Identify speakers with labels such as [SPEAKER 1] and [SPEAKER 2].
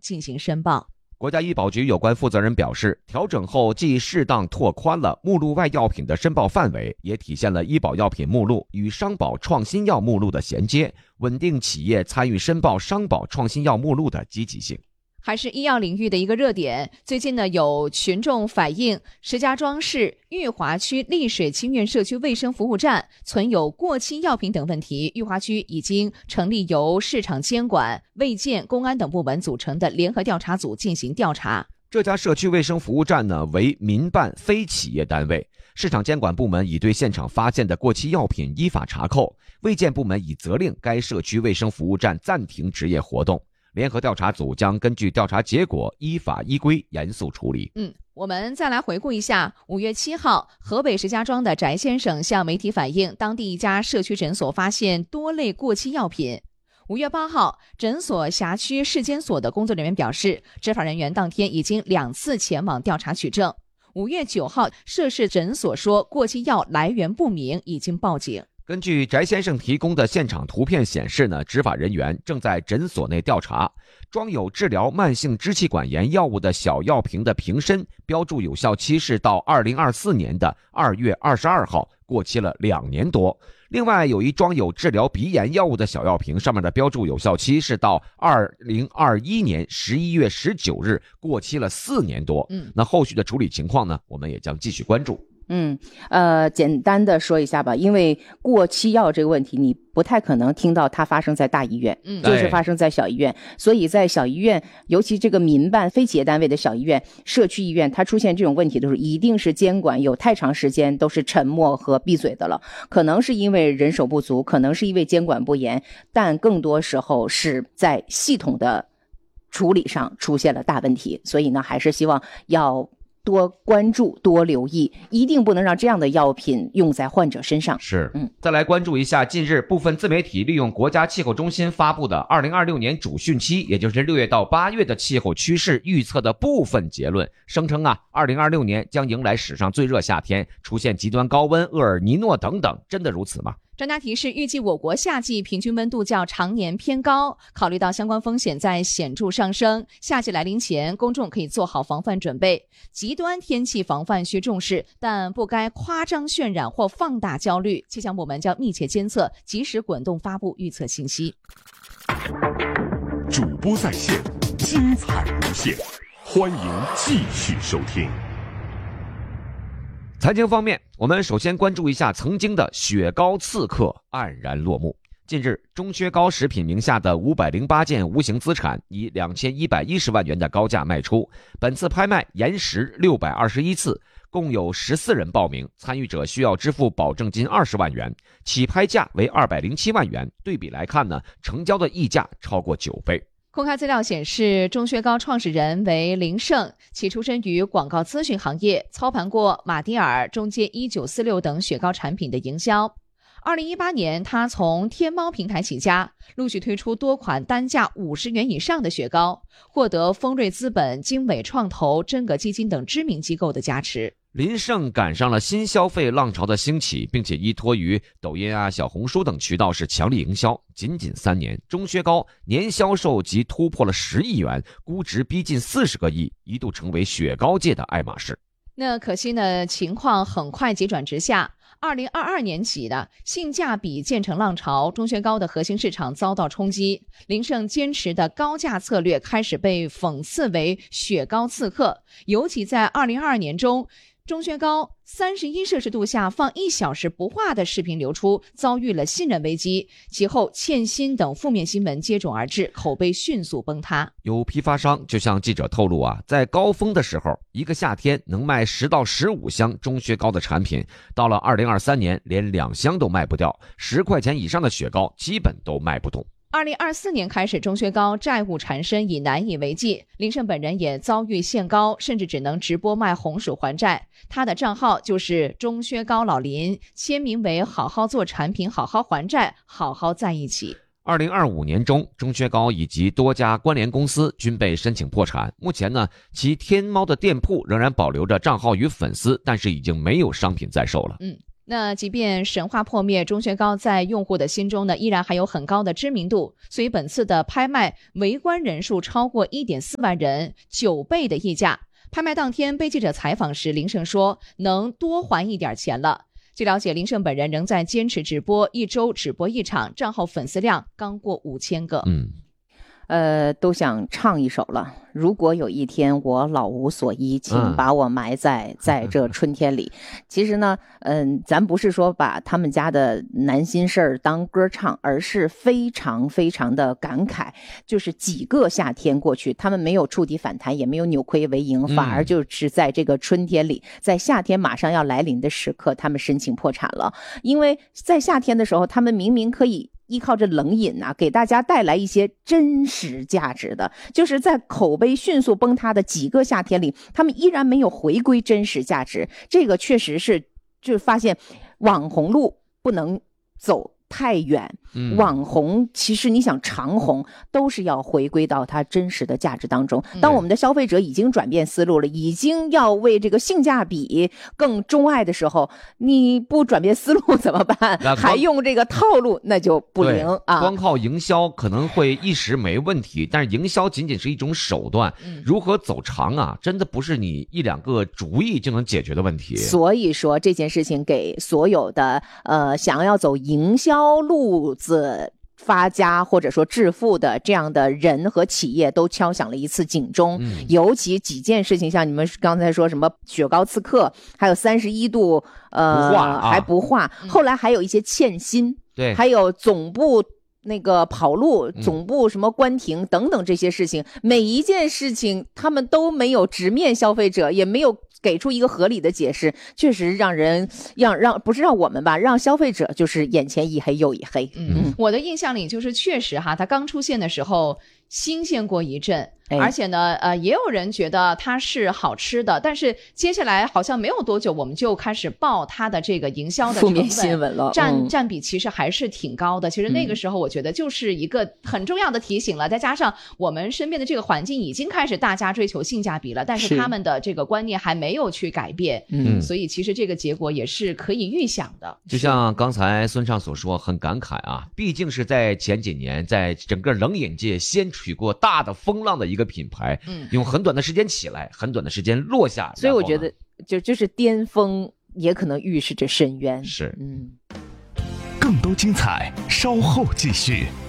[SPEAKER 1] 进行申报。
[SPEAKER 2] 国家医保局有关负责人表示，调整后既适当拓宽了目录外药品的申报范围，也体现了医保药品目录与商保创新药目录的衔接，稳定企业参与申报商保创新药目录的积极性。
[SPEAKER 1] 还是医药领域的一个热点，最近呢，有群众反映石家庄市裕华区丽水清苑社区卫生服务站存有过期药品等问题，裕华区已经成立由市场监管、卫健、公安等部门组成的联合调查组进行调查。
[SPEAKER 2] 这家社区卫生服务站呢为民办非企业单位，市场监管部门已对现场发现的过期药品依法查扣，卫健部门已责令该社区卫生服务站暂停执业活动。联合调查组将根据调查结果依法依规严肃处理。
[SPEAKER 1] 我们再来回顾一下，5月7号，河北石家庄的翟先生向媒体反映，当地一家社区诊所发现多类过期药品。5月8号，诊所辖区市监所的工作人员表示，执法人员当天已经2次前往调查取证。5月9号，涉事诊所说过期药来源不明，已经报警。
[SPEAKER 2] 根据翟先生提供的现场图片显示呢，执法人员正在诊所内调查，装有治疗慢性支气管炎药物的小药瓶的瓶身标注有效期是到2024年的2月22号，过期了2年多。另外有一装有治疗鼻炎药物的小药瓶，上面的标注有效期是到2021年11月19日，过期了4年多。那后续的处理情况呢，我们也将继续关注。
[SPEAKER 3] 简单的说一下吧，因为过期药这个问题，你不太可能听到它发生在大医院，就是发生在小医院。所以在小医院，尤其这个民办非企业单位的小医院、社区医院，它出现这种问题的时候，一定是监管有太长时间都是沉默和闭嘴的了。可能是因为人手不足，可能是因为监管不严，但更多时候是在系统的处理上出现了大问题。所以呢，还是希望要多关注多留意，一定不能让这样的药品用在患者身上。
[SPEAKER 2] 再来关注一下近日部分自媒体利用国家气候中心发布的2026年主汛期，也就是6月到8月的气候趋势预测的部分结论，声称2026年将迎来史上最热夏天，出现极端高温、厄尔尼诺等等，真的如此吗？
[SPEAKER 1] 专家提示，预计我国夏季平均温度较常年偏高，考虑到相关风险在显著上升，夏季来临前，公众可以做好防范准备。极端天气防范需重视，但不该夸张渲染或放大焦虑。气象部门将密切监测，及时滚动发布预测信息。
[SPEAKER 4] 主播在线，精彩无限，欢迎继续收听。
[SPEAKER 2] 财经方面，我们首先关注一下曾经的雪糕刺客黯然落幕。近日，钟薛高食品名下的508件无形资产以2110万元的高价卖出，本次拍卖延时621次，共有14人报名，参与者需要支付保证金20万元，起拍价为207万元。对比来看呢，成交的溢价超过9倍。
[SPEAKER 1] 公开资料显示，钟薛高创始人为林胜，其出身于广告咨询行业，操盘过马迭尔、中街1946等雪糕产品的营销。2018年，他从天猫平台起家，陆续推出多款单价50元以上的雪糕，获得丰瑞资本、经纬创投、真格基金等知名机构的加持。
[SPEAKER 2] 林胜赶上了新消费浪潮的兴起，并且依托于抖音小红书等渠道是强力营销。仅仅3年，钟薛高年销售即突破了10亿元，估值逼近40个亿，一度成为雪糕界的爱马仕。
[SPEAKER 1] 那可惜呢，情况很快急转直下。2022年起的性价比渐成浪潮，钟薛高的核心市场遭到冲击，林胜坚持的高价策略开始被讽刺为雪糕刺客。尤其在2022年中，钟薛高31摄氏度下放1小时不化的视频流出，遭遇了信任危机，其后欠薪等负面新闻接踵而至，口碑迅速崩塌。
[SPEAKER 2] 有批发商就向记者透露在高峰的时候，一个夏天能卖10到15箱钟薛高的产品，到了2023年连2箱都卖不掉，10块钱以上的雪糕基本都卖不动。
[SPEAKER 1] 2024年开始，钟薛高债务缠身，已难以为继。林胜本人也遭遇限高，甚至只能直播卖红薯还债。他的账号就是钟薛高老林，签名为好好做产品，好好还债，好好在一起。
[SPEAKER 2] 2025年中，钟薛高以及多家关联公司均被申请破产。目前呢，其天猫的店铺仍然保留着账号与粉丝，但是已经没有商品在售了。
[SPEAKER 1] 那即便神话破灭，钟薛高在用户的心中呢，依然还有很高的知名度。所以本次的拍卖围观人数超过 1.4 万人，9倍的溢价。拍卖当天被记者采访时，林胜说能多还一点钱了。据了解，林胜本人仍在坚持直播，1周只播1场，账号粉丝量刚过5000个。
[SPEAKER 3] 都想唱一首了。如果有一天我老无所依，请把我埋在这春天里。其实呢，咱不是说把他们家的难心事儿当歌唱，而是非常非常的感慨。就是几个夏天过去，他们没有触底反弹，也没有扭亏为盈，反而就是在这个春天里，在夏天马上要来临的时刻，他们申请破产了。因为在夏天的时候，他们明明可以依靠着冷饮啊，给大家带来一些真实价值的，就是在口碑迅速崩塌的几个夏天里，他们依然没有回归真实价值。这个确实是，就发现网红路不能走太远，网红其实你想长红都是要回归到它真实的价值当中。当我们的消费者已经转变思路了，已经要为这个性价比更钟爱的时候，你不转变思路怎么办？还用这个套路，那就不灵啊！
[SPEAKER 2] 光靠营销可能会一时没问题，但是营销仅仅是一种手段，如何走长啊，真的不是你一两个主意就能解决的问题。
[SPEAKER 3] 所以说这件事情给所有的想要走营销路子发家或者说致富的这样的人和企业都敲响了一次警钟。尤其几件事情，像你们刚才说什么雪糕刺客，还有31度还不化，后来还有一些欠薪，
[SPEAKER 2] 对，
[SPEAKER 3] 还有总部那个跑路，总部什么关停等等这些事情，每一件事情他们都没有直面消费者，也没有给出一个合理的解释，确实让人不是让我们吧，让消费者就是眼前一黑又一黑。
[SPEAKER 1] 我的印象里就是确实哈，它刚出现的时候新鲜过一阵，而且呢也有人觉得它是好吃的，但是接下来好像没有多久我们就开始报它的这个营销的
[SPEAKER 3] 负面新闻了，
[SPEAKER 1] 占比其实还是挺高的。其实那个时候我觉得就是一个很重要的提醒了，再加上我们身边的这个环境已经开始大家追求性价比了，但是他们的这个观念还没有去改变，所以其实这个结果也是可以预想的。
[SPEAKER 2] 就像刚才孙畅所说，很感慨啊，毕竟是在前几年在整个冷饮界掀起过大的风浪的一个品牌，用很短的时间起来，很短的时间落下，
[SPEAKER 3] 所以我觉得就是巅峰也可能预示着深渊。
[SPEAKER 2] 是，
[SPEAKER 4] 更多精彩稍后继续。